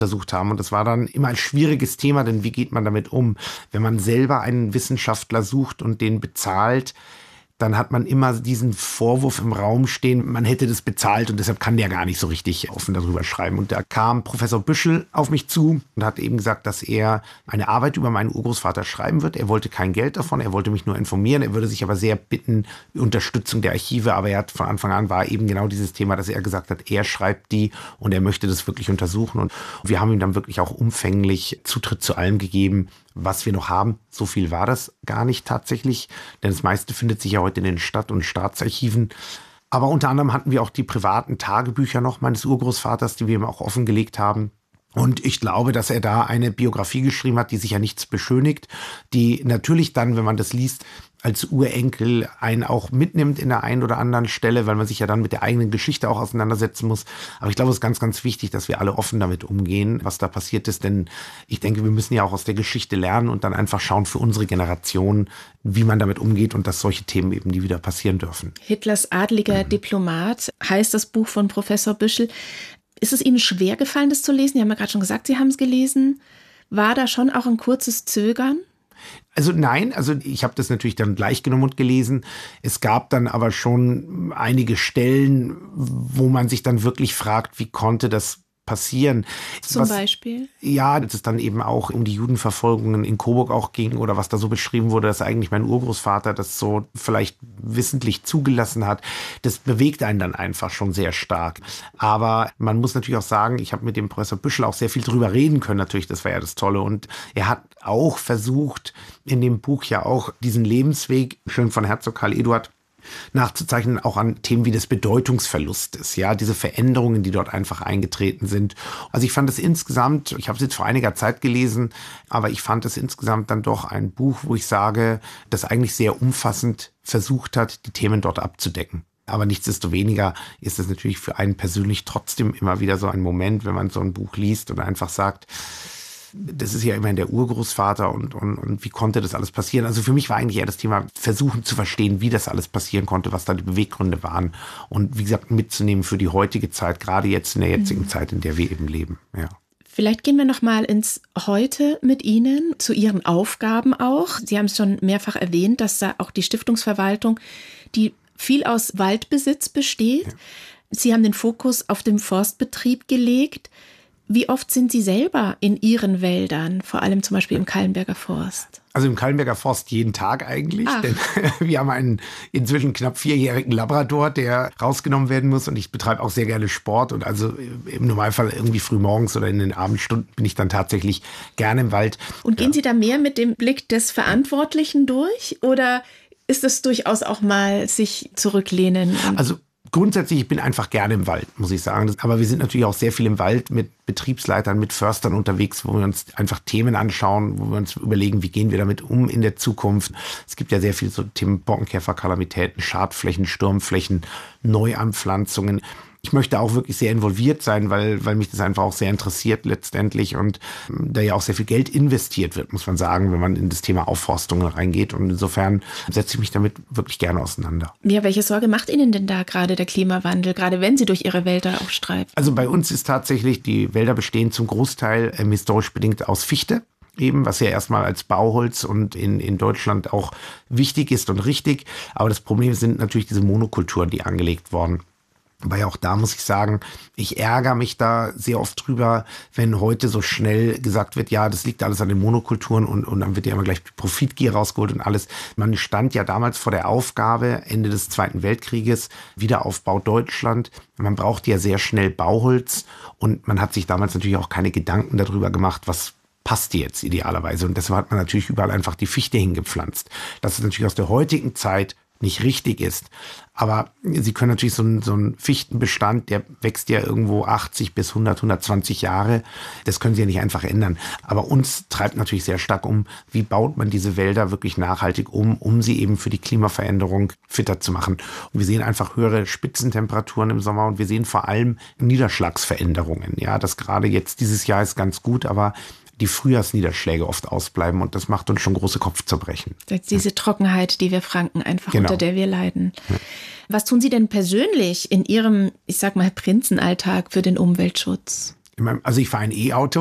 untersucht haben. Und das war dann immer ein schwieriges Thema, denn wie geht man damit um? Wenn man selber einen Wissenschaftler sucht und den bezahlt, dann hat man immer diesen Vorwurf im Raum stehen, man hätte das bezahlt und deshalb kann der gar nicht so richtig offen darüber schreiben. Und da kam Professor Büschel auf mich zu und hat eben gesagt, dass er eine Arbeit über meinen Urgroßvater schreiben wird. Er wollte kein Geld davon, er wollte mich nur informieren, er würde sich aber sehr bitten, Unterstützung der Archive, aber er hat von Anfang an war eben genau dieses Thema, dass er gesagt hat, er schreibt die und er möchte das wirklich untersuchen. Und wir haben ihm dann wirklich auch umfänglich Zutritt zu allem gegeben, was wir noch haben. So viel war das gar nicht tatsächlich, denn das meiste findet sich ja heute in den Stadt- und Staatsarchiven. Aber unter anderem hatten wir auch die privaten Tagebücher noch meines Urgroßvaters, die wir ihm auch offengelegt haben. Und ich glaube, dass er da eine Biografie geschrieben hat, die sich ja nichts beschönigt, die natürlich dann, wenn man das liest, als Urenkel einen auch mitnimmt in der einen oder anderen Stelle, weil man sich ja dann mit der eigenen Geschichte auch auseinandersetzen muss. Aber ich glaube, es ist ganz, ganz wichtig, dass wir alle offen damit umgehen, was da passiert ist. Denn ich denke, wir müssen ja auch aus der Geschichte lernen und dann einfach schauen für unsere Generation, wie man damit umgeht und dass solche Themen eben nie wieder passieren dürfen. Hitlers adliger Diplomat heißt das Buch von Professor Büschel. Ist es Ihnen schwer gefallen, das zu lesen? Sie haben ja gerade schon gesagt, Sie haben es gelesen. War da schon auch ein kurzes Zögern? Also nein, also ich habe das natürlich dann gleich genommen und gelesen. Es gab dann aber schon einige Stellen, wo man sich dann wirklich fragt, wie konnte das passieren. Zum Beispiel? Ja, dass es dann eben auch um die Judenverfolgungen in Coburg auch ging oder was da so beschrieben wurde, dass eigentlich mein Urgroßvater das so vielleicht wissentlich zugelassen hat. Das bewegt einen dann einfach schon sehr stark. Aber man muss natürlich auch sagen, ich habe mit dem Professor Büschel auch sehr viel drüber reden können natürlich, das war ja das Tolle. Und er hat auch versucht, in dem Buch ja auch diesen Lebensweg, schön von Herzog Karl Eduard, nachzuzeichnen, auch an Themen wie des Bedeutungsverlustes, ja, diese Veränderungen, die dort einfach eingetreten sind. Also ich fand es insgesamt, ich habe es jetzt vor einiger Zeit gelesen, aber ich fand es insgesamt dann doch ein Buch, wo ich sage, das eigentlich sehr umfassend versucht hat, die Themen dort abzudecken. Aber nichtsdestoweniger ist es natürlich für einen persönlich trotzdem immer wieder so ein Moment, wenn man so ein Buch liest und einfach sagt, das ist ja immerhin der Urgroßvater und wie konnte das alles passieren? Also für mich war eigentlich eher das Thema, versuchen zu verstehen, wie das alles passieren konnte, was da die Beweggründe waren und wie gesagt mitzunehmen für die heutige Zeit, gerade jetzt in der jetzigen Zeit, in der wir eben leben. Ja. Vielleicht gehen wir noch mal ins Heute mit Ihnen, zu Ihren Aufgaben auch. Sie haben es schon mehrfach erwähnt, dass da auch die Stiftungsverwaltung, die viel aus Waldbesitz besteht. Ja. Sie haben den Fokus auf den Forstbetrieb gelegt. Wie oft sind Sie selber in Ihren Wäldern, vor allem zum Beispiel im Kallenberger Forst? Also im Kallenberger Forst jeden Tag eigentlich, denn wir haben einen inzwischen knapp 4-jährigen Labrador, der rausgenommen werden muss und ich betreibe auch sehr gerne Sport und also im Normalfall irgendwie früh morgens oder in den Abendstunden bin ich dann tatsächlich gerne im Wald. Und gehen Sie da mehr mit dem Blick des Verantwortlichen durch oder ist es durchaus auch mal sich zurücklehnen? Also grundsätzlich, ich bin einfach gerne im Wald, muss ich sagen. Aber wir sind natürlich auch sehr viel im Wald mit Betriebsleitern, mit Förstern unterwegs, wo wir uns einfach Themen anschauen, wo wir uns überlegen, wie gehen wir damit um in der Zukunft. Es gibt ja sehr viel so Themen Borkenkäferkalamitäten, Schadflächen, Sturmflächen, Neuanpflanzungen. Ich möchte auch wirklich sehr involviert sein, weil mich das einfach auch sehr interessiert letztendlich und da ja auch sehr viel Geld investiert wird, muss man sagen, wenn man in das Thema Aufforstung reingeht. Und insofern setze ich mich damit wirklich gerne auseinander. Ja, welche Sorge macht Ihnen denn da gerade der Klimawandel, gerade wenn Sie durch Ihre Wälder auch streifen? Also bei uns ist tatsächlich, die Wälder bestehen zum Großteil historisch bedingt aus Fichte. Eben, was ja erstmal als Bauholz und in Deutschland auch wichtig ist und richtig. Aber das Problem sind natürlich diese Monokulturen, die angelegt wurden. Weil auch da muss ich sagen, ich ärgere mich da sehr oft drüber, wenn heute so schnell gesagt wird, ja, das liegt alles an den Monokulturen und dann wird ja immer gleich Profitgier rausgeholt und alles. Man stand ja damals vor der Aufgabe, Ende des Zweiten Weltkrieges, Wiederaufbau Deutschland. Man brauchte ja sehr schnell Bauholz und man hat sich damals natürlich auch keine Gedanken darüber gemacht, was passt jetzt idealerweise. Und deshalb hat man natürlich überall einfach die Fichte hingepflanzt. Das ist natürlich aus der heutigen Zeit nicht richtig ist. Aber Sie können natürlich so einen Fichtenbestand, der wächst ja irgendwo 80 bis 100, 120 Jahre. Das können Sie ja nicht einfach ändern. Aber uns treibt natürlich sehr stark um, wie baut man diese Wälder wirklich nachhaltig um sie eben für die Klimaveränderung fitter zu machen. Und wir sehen einfach höhere Spitzentemperaturen im Sommer und wir sehen vor allem Niederschlagsveränderungen. Ja, das gerade jetzt dieses Jahr ist ganz gut, aber die Frühjahrsniederschläge oft ausbleiben und das macht uns schon große Kopfzerbrechen. Diese Trockenheit, die wir Franken einfach, unter der wir leiden. Ja. Was tun Sie denn persönlich in Ihrem, ich sag mal, Prinzenalltag für den Umweltschutz? Also ich fahre ein E-Auto.